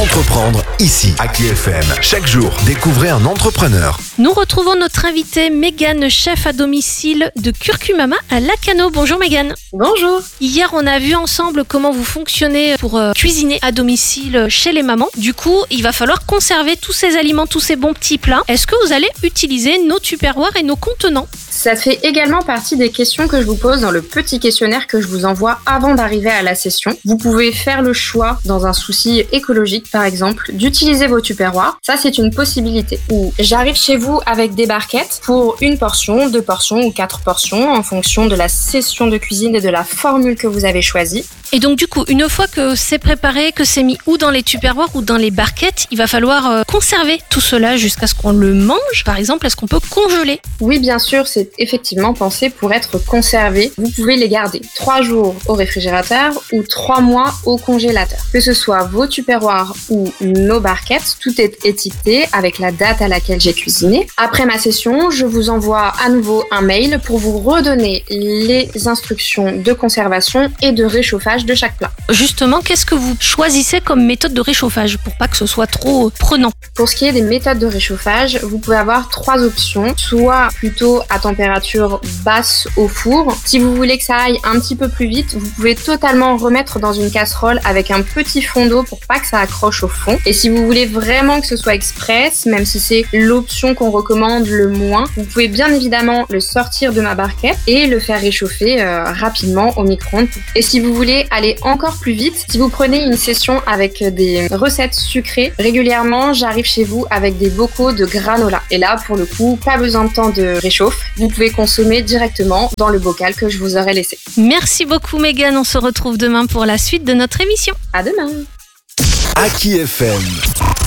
Entreprendre ici, à KFM. Chaque jour, découvrez un entrepreneur. Nous retrouvons notre invitée Mégane, chef à domicile de Curcumama à Lacanau. Bonjour Mégane. Bonjour. Hier, on a vu ensemble comment vous fonctionnez pour cuisiner à domicile chez les mamans. Du coup, il va falloir conserver tous ces aliments, tous ces bons petits plats. Est-ce que vous allez utiliser nos tupperwares et nos contenants ? Ça fait également partie des questions que je vous pose dans le petit questionnaire que je vous envoie avant d'arriver à la session. Vous pouvez faire le choix, dans un souci écologique par exemple, d'utiliser vos tupperwares. Ça, c'est une possibilité. Ou j'arrive chez vous avec des barquettes pour une portion, 2 portions ou 4 portions en fonction de la session de cuisine et de la formule que vous avez choisie. Et donc du coup, une fois que c'est préparé, que c'est mis ou dans les tupperwares ou dans les barquettes, il va falloir conserver tout cela jusqu'à ce qu'on le mange. Par exemple, est-ce qu'on peut congeler ? Oui, bien sûr, c'est effectivement pensé pour être conservé. Vous pouvez les garder 3 jours au réfrigérateur ou 3 mois au congélateur. Que ce soit vos tupperwares ou nos barquettes, tout est étiqueté avec la date à laquelle j'ai cuisiné. Après ma session, je vous envoie à nouveau un mail pour vous redonner les instructions de conservation et de réchauffage de chaque plat. Justement, qu'est-ce que vous choisissez comme méthode de réchauffage pour pas que ce soit trop prenant ? Pour ce qui est des méthodes de réchauffage, vous pouvez avoir 3 options, soit plutôt à température basse au four. Si vous voulez que ça aille un petit peu plus vite, vous pouvez totalement remettre dans une casserole avec un petit fond d'eau pour pas que ça accroche au fond. Et si vous voulez vraiment que ce soit express, même si c'est l'option qu'on recommande le moins, vous pouvez bien évidemment le sortir de ma barquette et le faire réchauffer rapidement au micro-ondes. Et si vous voulez aller encore plus vite, si vous prenez une session avec des recettes sucrées, régulièrement j'arrive chez vous avec des bocaux de granola. Et là, pour le coup, pas besoin de temps de réchauffe. Vous pouvez consommer directement dans le bocal que je vous aurai laissé. Merci beaucoup Mégane, on se retrouve demain pour la suite de notre émission. À demain. À KFM.